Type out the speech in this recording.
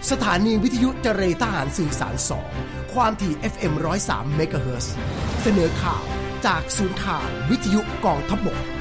สถานีวิทยุเจรทหารสื่อสาร2ความถี่ FM 103 เมกะเฮิรตซ์เสนอข่าวจากศูนย์ข่าววิทยุกองทัพบก